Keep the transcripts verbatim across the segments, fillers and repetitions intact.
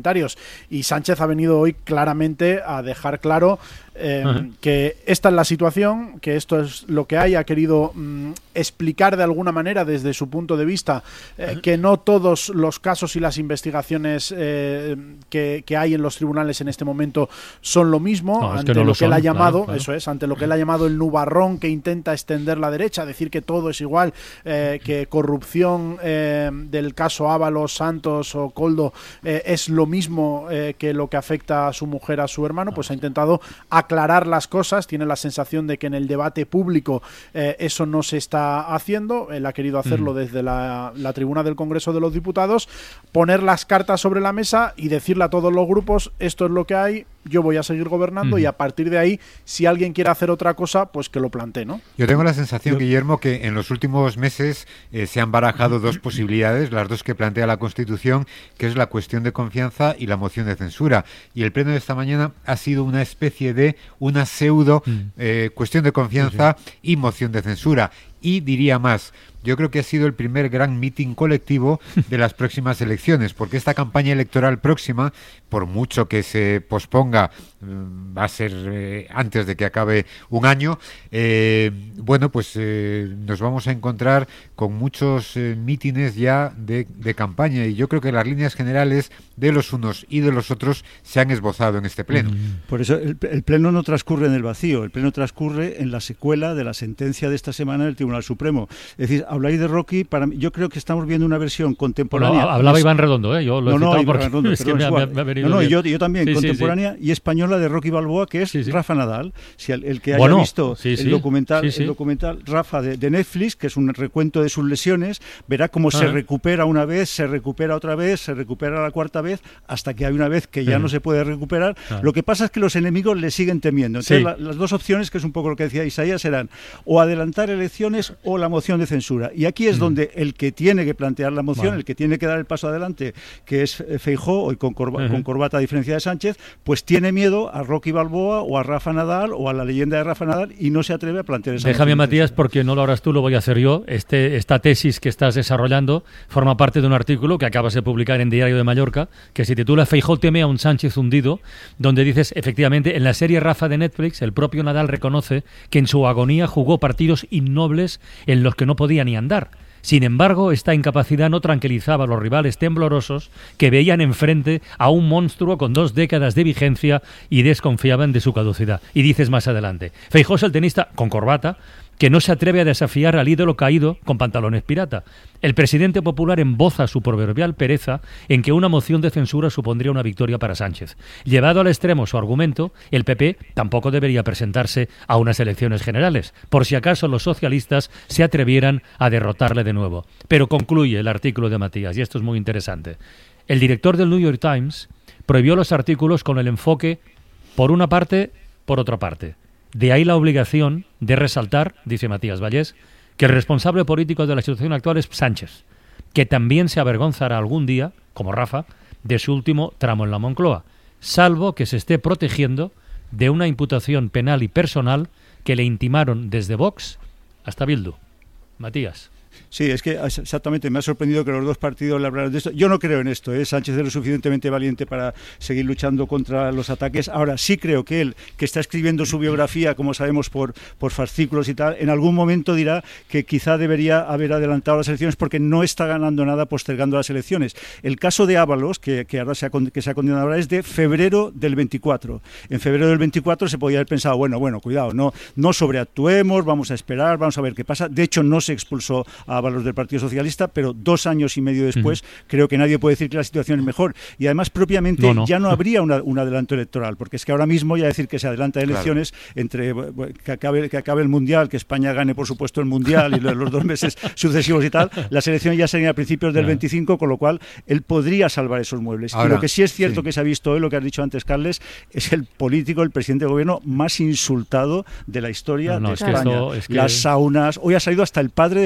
parlamentarios. Y Sánchez ha venido hoy claramente a dejar claro eh, uh-huh. que esta es la situación, que esto es lo que hay. Ha querido mm, explicar de alguna manera desde su punto de vista eh, uh-huh. que no todos los casos y las investigaciones eh, que, que hay en los tribunales en este momento son lo mismo, no, ante es que no lo, lo que son, él ha llamado, claro, claro. eso es, ante lo que él ha llamado el nubarrón que intenta extender la derecha, decir que todo es igual, eh, que corrupción eh, del caso Ábalos, Santos o Koldo eh, es lo mismo eh, que lo que afecta a su mujer, a su hermano, pues ha intentado aclarar las cosas. Tiene la sensación de que en el debate público eh, eso no se está haciendo. Él ha querido hacerlo mm. desde la, la tribuna del Congreso de los Diputados, poner las cartas sobre la mesa y decirle a todos los grupos, esto es lo que hay, yo voy a seguir gobernando mm. y a partir de ahí, si alguien quiere hacer otra cosa, pues que lo plantee, ¿no? Yo tengo la sensación, yo... Guillermo, que en los últimos meses eh, se han barajado dos posibilidades, las dos que plantea la Constitución, que es la cuestión de confianza y la moción de censura. Y el pleno de esta mañana ha sido una especie de una pseudo eh, cuestión de confianza sí, sí. y moción de censura. Y diría más, yo creo que ha sido el primer gran mitin colectivo de las próximas elecciones, porque esta campaña electoral próxima, por mucho que se posponga, va a ser eh, antes de que acabe un año, eh, bueno, pues eh, nos vamos a encontrar con muchos eh, mítines ya de, de campaña, y yo creo que las líneas generales de los unos y de los otros se han esbozado en este pleno. Por eso el, el pleno no transcurre en el vacío, el pleno transcurre en la secuela de la sentencia de esta semana del Tribunal Supremo. Es decir, habláis de Rocky, para mí, yo creo que estamos viendo una versión contemporánea. Bueno, hablaba es, Iván Redondo, ¿eh? Yo lo he no, no, Iván Redondo, es que me, me, me ha venido no, no, bien. yo, yo también, sí, contemporánea sí, sí. y española de Rocky Balboa, que es sí, sí. Rafa Nadal. Si el, el que haya bueno, visto sí, sí. el documental, sí, sí. el documental Rafa de, de Netflix, que es un recuento de sus lesiones, verá cómo ah. se recupera una vez, se recupera otra vez, se recupera la cuarta vez, hasta que hay una vez que ya sí. no se puede recuperar. Ah. Lo que pasa es que los enemigos le siguen temiendo. Entonces, sí. la, las dos opciones, que es un poco lo que decía Isaías, eran o adelantar elecciones o la moción de censura. Y aquí es mm. donde el que tiene que plantear la moción, vale. el que tiene que dar el paso adelante, que es Feijóo, hoy con, corba, uh-huh. con corbata a diferencia de Sánchez, pues tiene miedo a Rocky Balboa o a Rafa Nadal o a la leyenda de Rafa Nadal y no se atreve a plantear esa Déjame, moción. Matías, porque no lo harás tú, lo voy a hacer yo. Este, esta tesis que estás desarrollando forma parte de un artículo que acabas de publicar en Diario de Mallorca, que se titula Feijóo teme a un Sánchez hundido, donde dices, efectivamente, en la serie Rafa de Netflix, el propio Nadal reconoce que en su agonía jugó partidos innobles en los que no podía ni andar. Sin embargo, esta incapacidad no tranquilizaba a los rivales temblorosos que veían enfrente a un monstruo con dos décadas de vigencia y desconfiaban de su caducidad. Y dices más adelante, Feijóo es el tenista con corbata que no se atreve a desafiar al ídolo caído con pantalones pirata. El presidente popular emboza su proverbial pereza en que una moción de censura supondría una victoria para Sánchez. Llevado al extremo su argumento, el P P tampoco debería presentarse a unas elecciones generales, por si acaso los socialistas se atrevieran a derrotarle de nuevo. Pero concluye el artículo de Matías, y esto es muy interesante. El director del New York Times prohibió los artículos con el enfoque por una parte, por otra parte. De ahí la obligación de resaltar, dice Matías Vallés, que el responsable político de la situación actual es Sánchez, que también se avergonzará algún día, como Rafa, de su último tramo en la Moncloa, salvo que se esté protegiendo de una imputación penal y personal que le intimaron desde Vox hasta Bildu. Matías. Sí, es que exactamente, me ha sorprendido que los dos partidos le hablaran de esto. Yo no creo en esto, ¿eh? Sánchez es lo suficientemente valiente para seguir luchando contra los ataques. Ahora, sí creo que él, que está escribiendo su biografía, como sabemos, por, por fascículos y tal, en algún momento dirá que quizá debería haber adelantado las elecciones porque no está ganando nada postergando las elecciones. El caso de Ábalos, que, que ahora se ha, que se ha condenado ahora, es de febrero del veinticuatro. En febrero del veinticuatro se podía haber pensado, bueno, bueno, cuidado, no, no sobreactuemos, vamos a esperar, vamos a ver qué pasa. De hecho, no se expulsó a Ábalos del Partido Socialista, pero dos años y medio después uh-huh. creo que nadie puede decir que la situación es mejor. Y además, propiamente, no, no. ya no habría una, un adelanto electoral, porque es que ahora mismo ya decir que se adelanta elecciones claro. entre que acabe, que acabe el Mundial, que España gane, por supuesto, el Mundial y los, los dos meses sucesivos y tal, las elecciones ya serían a principios del veinticinco, con lo cual él podría salvar esos muebles. Ahora, y lo que sí es cierto sí. que se ha visto hoy, lo que has dicho antes, Carles, es el político, el presidente de gobierno más insultado de la historia no, no, de España. Que esto, es que... Las saunas, hoy ha salido hasta el padre de Pachi López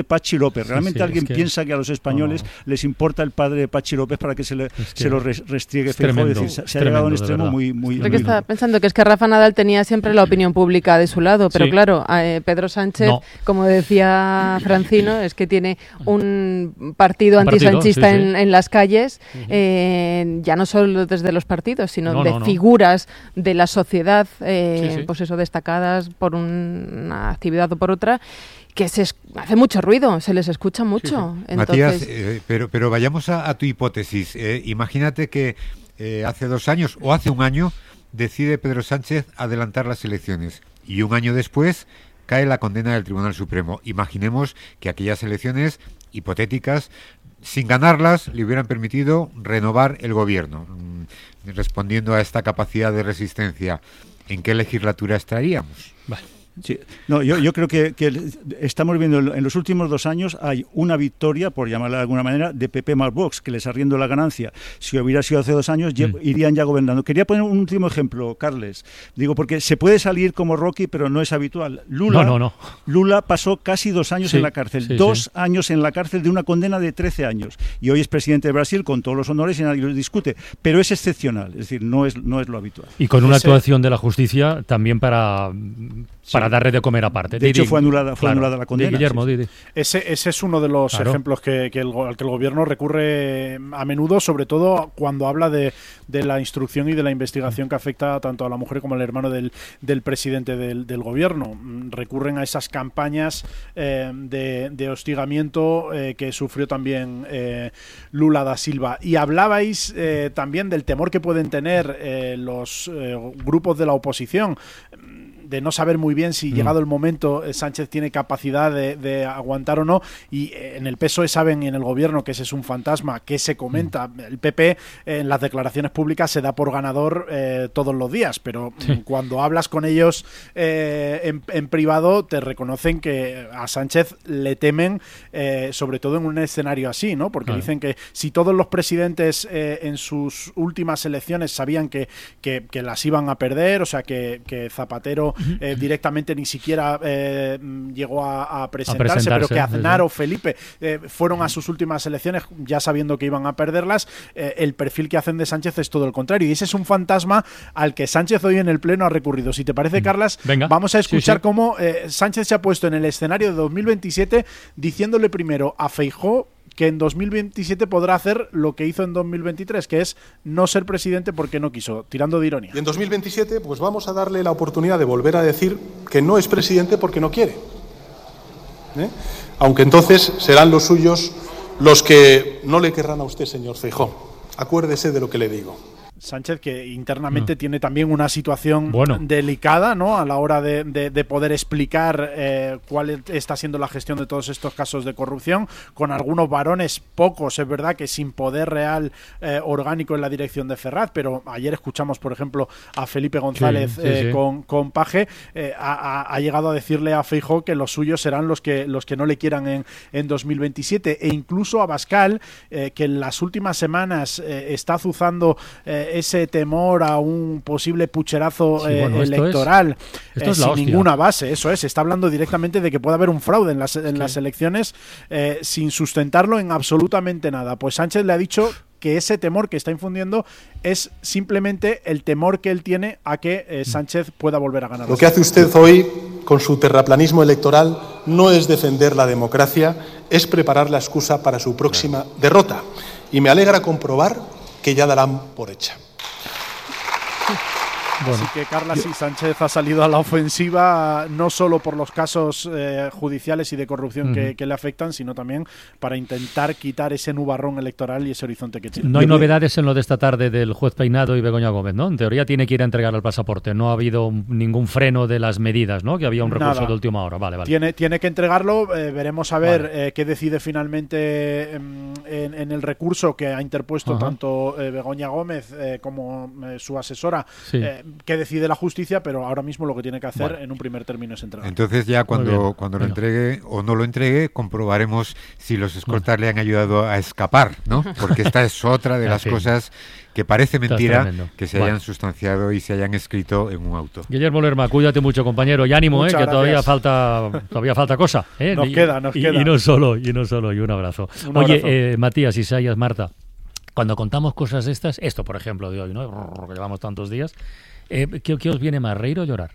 López. ¿Realmente sí, alguien es que, piensa que a los españoles no, no. les importa el padre de Pachi López para que se, le, es que se lo restriegue es Feijóo? tremendo, Es decir, se, es se ha llegado a un tremendo, de extremo verdad. muy, muy, Creo muy que estaba duro. pensando que es que Rafa Nadal tenía siempre la opinión pública de su lado, pero Sí. claro, eh, Pedro Sánchez, No. como decía Francino, es que tiene un partido Un partido, antisanchista sí, sí. En, en las calles, eh, ya no solo desde los partidos, sino No, de no, no. figuras de la sociedad, eh, Sí, sí. pues eso, destacadas por una actividad o por otra, que se es- hace mucho ruido, se les escucha mucho. Entonces, Matías, eh, pero, pero vayamos a, a tu hipótesis. Eh, imagínate que eh, hace dos años o hace un año decide Pedro Sánchez adelantar las elecciones y un año después cae la condena del Tribunal Supremo. Imaginemos que aquellas elecciones hipotéticas, sin ganarlas, le hubieran permitido renovar el gobierno. Mm, respondiendo a esta capacidad de resistencia, ¿en qué legislatura estaríamos? Vale. Sí. No, yo, yo creo que, que estamos viendo en los últimos dos años hay una victoria, por llamarla de alguna manera, de P P más Vox, que les arriendo la ganancia. Si hubiera sido hace dos años, Mm. irían ya gobernando. Quería poner un último ejemplo, Carles. Digo, porque se puede salir como Rocky, pero no es habitual. Lula, No, no, no. Lula pasó casi dos años Sí, en la cárcel, sí, dos sí. años en la cárcel de una condena de trece años. Y hoy es presidente de Brasil con todos los honores y nadie lo discute. Pero es excepcional, es decir, no es, no es lo habitual. Y con una Ese- actuación de la justicia también para, para Sí. darle de comer aparte. De hecho, fue anulada- fue anulada la condena, Di, Guillermo, sí, sí. di, di. Ese, ese es uno de los Claro. ejemplos que, que el, go- al que el gobierno recurre a menudo, sobre todo cuando habla de, de la instrucción y de la investigación que afecta tanto a la mujer como al hermano del, del presidente del, del gobierno. Mm, Recurren a esas campañas eh, de, de hostigamiento eh, que sufrió también eh, Lula da Silva. Y hablabais eh, también del temor que pueden tener eh, los eh, grupos de la oposición, de no saber muy bien si Mm. llegado el momento eh, Sánchez tiene capacidad de, de aguantar o no, y eh, en el P S O E saben y en el gobierno que ese es un fantasma que se comenta. Mm. El P P eh, en las declaraciones públicas se da por ganador eh, todos los días, pero Sí. mm, cuando hablas con ellos eh, en, en privado te reconocen que a Sánchez le temen, eh, sobre todo en un escenario así, ¿no? Porque Claro. dicen que si todos los presidentes eh, en sus últimas elecciones sabían que, que, que las iban a perder, o sea que, que Zapatero eh, directamente ni siquiera eh, llegó a, a, presentarse, A presentarse, pero que Aznar sí, sí. o Felipe eh, fueron a sus últimas elecciones ya sabiendo que iban a perderlas, eh, el perfil que hacen de Sánchez es todo el contrario, y ese es un fantasma al que Sánchez hoy en el Pleno ha recurrido. Si te parece, Carlas, Venga. vamos a escuchar Sí, sí. cómo eh, Sánchez se ha puesto en el escenario de dos mil veintisiete diciéndole primero a Feijóo que en dos mil veintisiete podrá hacer lo que hizo en dos mil veintitrés, que es no ser presidente porque no quiso, tirando de ironía. Y en dos mil veintisiete, pues vamos a darle la oportunidad de volver a decir que no es presidente porque no quiere. ¿Eh? Aunque entonces serán los suyos los que no le querrán a usted, señor Feijóo. Acuérdese de lo que le digo. Sánchez, que internamente tiene también una situación Bueno. delicada, ¿no? A la hora de, de, de poder explicar eh, cuál está siendo la gestión de todos estos casos de corrupción, con algunos varones, pocos, es verdad, que sin poder real eh, orgánico en la dirección de Ferraz, pero ayer escuchamos, por ejemplo, a Felipe González Sí, sí, eh, sí. Con, con Paje, eh, ha, ha- ha llegado a decirle a Feijóo que los suyos serán los que los que no le quieran en, en dos mil veintisiete, e incluso a Abascal, eh, que en las últimas semanas eh, está azuzando eh, ese temor a un posible pucherazo Sí, eh, bueno, esto electoral es- esto eh, es la sin hostia. ninguna base. Eso es, está hablando directamente de que puede haber un fraude en las, en las elecciones eh, sin sustentarlo en absolutamente nada. Pues Sánchez le ha dicho que ese temor que está infundiendo es simplemente el temor que él tiene a que eh, Sánchez pueda volver a ganar. Lo que hace usted hoy con su terraplanismo electoral no es defender la democracia, es preparar la excusa para su próxima derrota. Y me alegra comprobar que ya darán por hecha. Bueno. Así que Carla, sí, Sánchez ha salido a la ofensiva no solo por los casos eh, judiciales y de corrupción que, Ujú. que le afectan, sino también para intentar quitar ese nubarrón electoral y ese horizonte que tiene. No hay novedades en lo de esta tarde del juez Peinado y Begoña Gómez, ¿no? En teoría tiene que ir a entregar el pasaporte. No ha habido ningún freno de las medidas, ¿no? Que había un recurso Nada. de última hora. Vale, vale. Tiene, tiene que entregarlo, eh, veremos a ver Vale. eh, qué decide finalmente em, en, en el recurso que ha interpuesto Ajá. tanto eh, Begoña Gómez eh, como eh, su asesora. Sí. Eh, qué decide la justicia, pero ahora mismo lo que tiene que hacer Bueno. en un primer término es entregar. Entonces ya cuando, cuando lo Venga. entregue o no lo entregue, comprobaremos si los escoltas le han ayudado a escapar, ¿no? Porque esta es otra de En las fin. cosas que parece Está mentira tremendo. que se Bueno. hayan sustanciado y se hayan escrito en un auto. Guillermo Lerma, cuídate mucho, compañero, y ánimo, eh, Muchas que todavía gracias. falta todavía falta cosa. Eh, Nos y, queda, nos y, queda. Y no solo, y no solo, y un abrazo. Un Oye, abrazo. eh, Matías, Isaías, Marta, cuando contamos cosas de estas, esto por ejemplo de hoy, ¿no? Que llevamos tantos días, eh, ¿qué, qué os viene más, reír o llorar?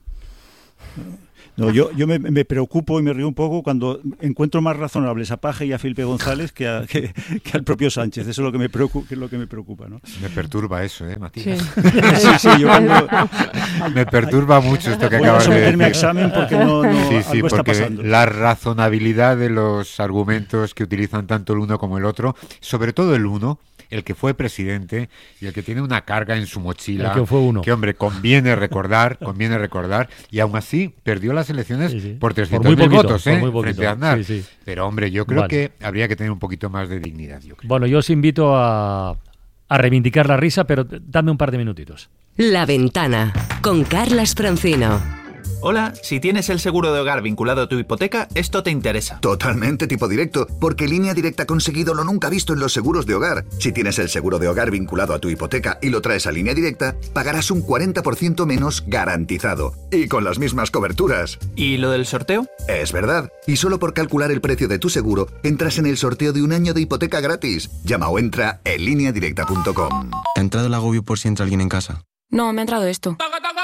No, yo, yo me, me preocupo y me río un poco cuando encuentro más razonables a Paje y a Felipe González que, a- que, que al propio Sánchez. Eso es lo que me preocupa, que es lo que me preocupa, ¿no? Me perturba eso, ¿eh, Sí. Matías? Sí, sí, yo cuando... Me perturba mucho esto que Voy a acabas de someterme a decir. examen porque no, no Sí, sí, algo está porque pasando. la razonabilidad de los argumentos que utilizan tanto el uno como el otro, sobre todo el uno, el que fue presidente y el que tiene una carga en su mochila, El que fue uno. que hombre, conviene recordar, conviene recordar, y aún así perdió las elecciones Sí, sí. por Por trescientos muy mil poquito, votos, por ¿eh? muy poquito. frente a Aznar. Sí, sí. Pero hombre, yo creo Vale. que habría que tener un poquito más de dignidad, yo creo. Bueno, yo os invito a, a reivindicar la risa, pero dadme un par de minutitos. La Ventana, con Carlas Francino. Hola, si tienes el seguro de hogar vinculado a tu hipoteca, esto te interesa. Totalmente tipo directo, porque Línea Directa ha conseguido lo nunca visto en los seguros de hogar. Si tienes el seguro de hogar vinculado a tu hipoteca y lo traes a Línea Directa, pagarás un cuarenta por ciento menos garantizado. Y con las mismas coberturas. ¿Y lo del sorteo? Es verdad. Y solo por calcular el precio de tu seguro, entras en el sorteo de un año de hipoteca gratis. Llama o entra en línea directa punto com. ¿Te ha entrado el agobio por si entra alguien en casa? No, me ha entrado esto.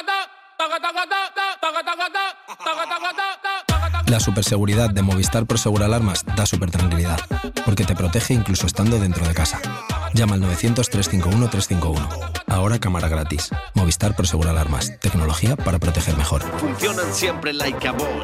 La superseguridad de Movistar Prosegur Alarmas da super tranquilidad, porque te protege incluso estando dentro de casa. Llama al novecientos, trescientos cincuenta y uno, trescientos cincuenta y uno. Ahora cámara gratis. Movistar Prosegur Alarmas. Tecnología para proteger mejor. Funcionan siempre like a boss.